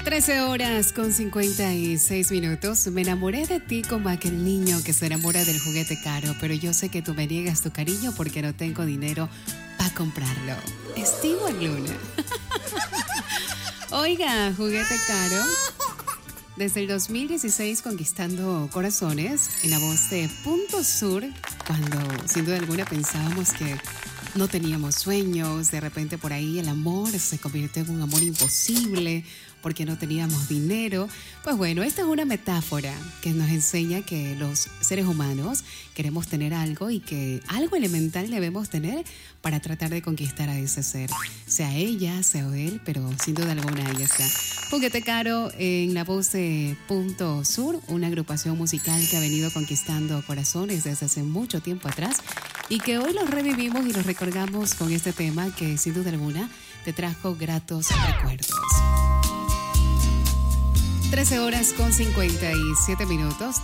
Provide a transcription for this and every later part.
13:56. Me enamoré de ti como aquel niño que se enamora del juguete caro, pero yo sé que tú me niegas tu cariño porque no tengo dinero para comprarlo. Estimo Luna. Oiga, juguete caro. Desde el 2016 conquistando corazones en la voz de Punto Sur, cuando sin duda alguna pensábamos que no teníamos sueños, de repente por ahí el amor se convirtió en un amor imposible porque no teníamos dinero. Pues bueno, esta es una metáfora que nos enseña que los seres humanos queremos tener algo y que algo elemental debemos tener para tratar de conquistar a ese ser, sea ella, sea él, pero sin duda alguna ahí está. Juguete Caro en la voz de Punto Sur, una agrupación musical que ha venido conquistando corazones desde hace mucho tiempo atrás y que hoy los revivimos y los recordamos con este tema que sin duda alguna te trajo gratos recuerdos. 13:57.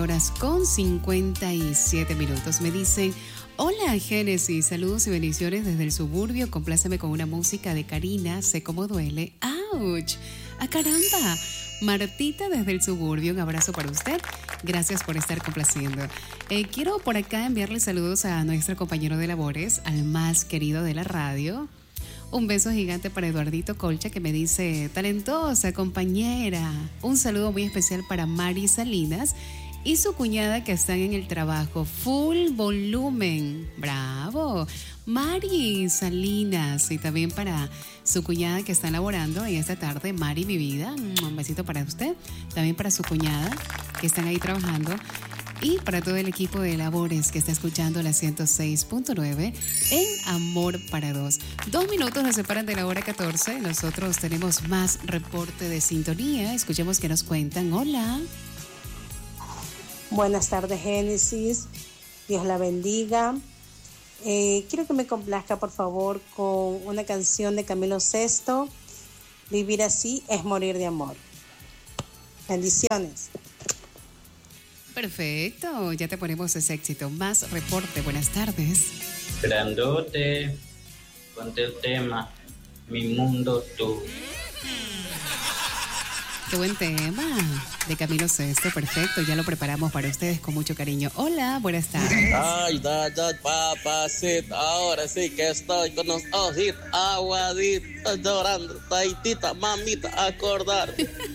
13:57. Me dicen: hola Génesis, saludos y bendiciones desde el suburbio. Compláceme con una música de Karina, sé cómo duele. ¡Auch! ¡Ah, caramba! Martita desde el suburbio, un abrazo para usted. Gracias por estar complaciendo. Quiero por acá enviarle saludos a nuestro compañero de labores, al más querido de la radio. Un beso gigante para Eduardito Colcha, que me dice: talentosa compañera. Un saludo muy especial para Mari Salinas y su cuñada que están en el trabajo. Full volumen. ¡Bravo! Mari Salinas. Y también para su cuñada que está laborando en esta tarde. Mari, mi vida. Un besito para usted. También para su cuñada que están ahí trabajando. Y para todo el equipo de labores que está escuchando la 106.9 en Amor para Dos. 2 minutos nos separan de la hora 14. Nosotros tenemos más reporte de sintonía. Escuchemos qué nos cuentan. Hola. Buenas tardes, Génesis. Dios la bendiga. Quiero que me complazca, por favor, con una canción de Camilo Sesto. Vivir así es morir de amor. Bendiciones. Perfecto, ya te ponemos ese éxito. Más reporte, buenas tardes. Grandote, ponte el tema, mi mundo tú. Qué buen tema de Camilo Sesto, perfecto, ya lo preparamos para ustedes con mucho cariño. Hola, buenas tardes. Ay, papacita, ahora sí que estoy con los ojitos aguaditos llorando, taitita, mamita, acordar.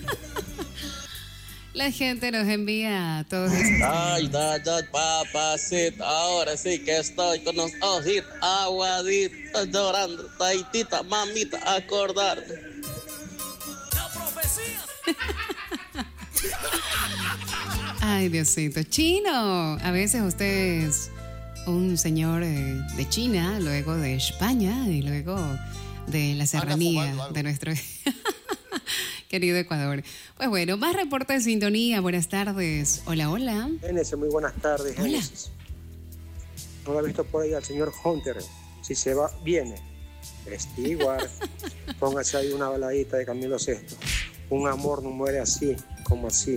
La gente nos envía todos esos. Ay, papacita, ahora sí que estoy con los ojitos aguaditos llorando, taitita, mamita, acordar. La profecía. Ay, Diosito. Chino, a veces usted es un señor de China, luego de España y luego de la serranía de nuestro querido Ecuador. Pues bueno, más reporte de sintonía. Buenas tardes. Hola, hola. Génesis, muy buenas tardes. Hola. Génesis. No he visto por ahí al señor Hunter. Si se va, viene. Stewart. Póngase ahí una baladita de Camilo Sesto. Un amor no muere así, como así.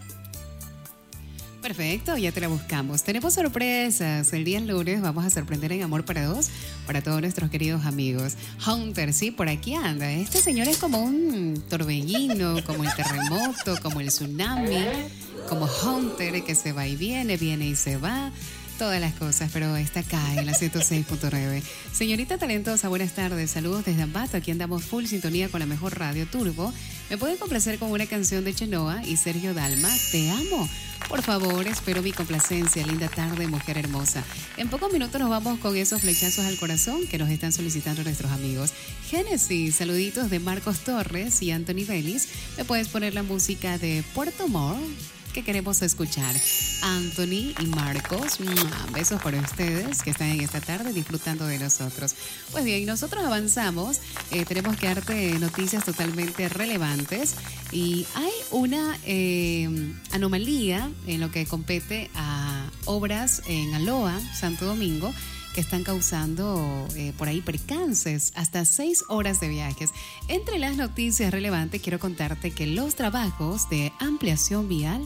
Perfecto, ya te la buscamos. Tenemos sorpresas. El día lunes vamos a sorprender en Amor para Dos para todos nuestros queridos amigos. Hunter, sí, por aquí anda. Este señor es como un torbellino, como el terremoto, como el tsunami, como Hunter que se va y viene y se va. Todas las cosas, pero está acá en la 106.9. Señorita talentosa, buenas tardes. Saludos desde Ambato. Aquí andamos full sintonía con la mejor radio Turbo. ¿Me pueden complacer con una canción de Chenoa y Sergio Dalma? Te amo. Por favor, espero mi complacencia. Linda tarde, mujer hermosa. En pocos minutos nos vamos con esos flechazos al corazón que nos están solicitando nuestros amigos. Génesis, saluditos de Marcos Torres y Anthony Vélez. ¿Me puedes poner la música de Puerto Amor que queremos escuchar? Anthony y Marcos, besos para ustedes que están en esta tarde disfrutando de nosotros. Pues bien, nosotros avanzamos, tenemos que darte noticias totalmente relevantes y hay una anomalía en lo que compete a obras en Aloa, Santo Domingo, que están causando por ahí percances, hasta 6 horas de viajes. Entre las noticias relevantes quiero contarte que los trabajos de ampliación vial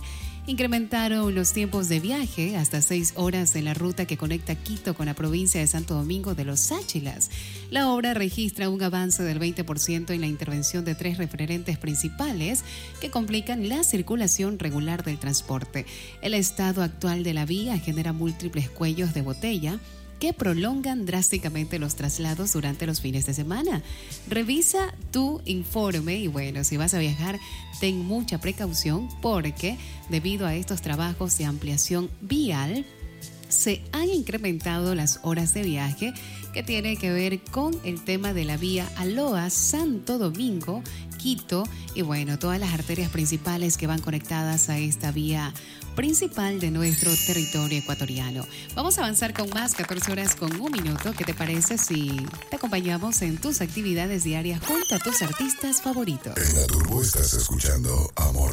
incrementaron los tiempos de viaje hasta 6 horas en la ruta que conecta Quito con la provincia de Santo Domingo de los Sáchilas. La obra registra un avance del 20% en la intervención de 3 referentes principales que complican la circulación regular del transporte. El estado actual de la vía genera múltiples cuellos de botella que prolongan drásticamente los traslados durante los fines de semana. Revisa tu informe y bueno, si vas a viajar, ten mucha precaución porque debido a estos trabajos de ampliación vial, se han incrementado las horas de viaje que tiene que ver con el tema de la vía Aloa, Santo Domingo, Quito y bueno, todas las arterias principales que van conectadas a esta vía principal de nuestro territorio ecuatoriano. Vamos a avanzar con más, 14 horas con 1 minuto. ¿Qué te parece si te acompañamos en tus actividades diarias junto a tus artistas favoritos? En la Turbo estás escuchando Amor